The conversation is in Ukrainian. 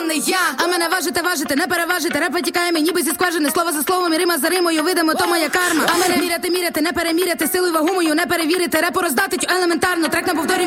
не я. А мене важити, не переважити. Реп витікає мені ніби зі скважини. Слово за словом і рима за римою. Видимо, то моя карма. А мене міряти, не переміряти. Силу і вагу мою не перевірити. Репу роздати елементарно. Трек на повторі